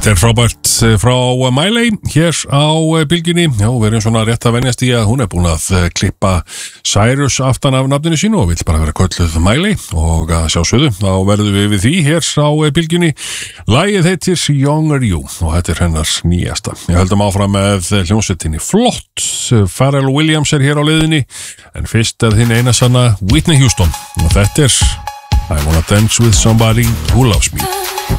Þetta frábært frá Miley hér á bylgjunni. Já, við erum svona rétt að venjast í að hún búin að klippa Cyrus aftan af nafninu sínu og vill bara vera kölluð Miley og að sjálfsögðu þá verðum við því hér á bylgjunni. Lagið heitir Younger You og þetta hennar nýjasta. Ég höldum áfram með hljómsveitinni Flott. Pharrell Williams hér á leiðinni en fyrst þinn eina sanna Whitney Houston og þetta I Wanna Dance With Somebody Who Loves Me.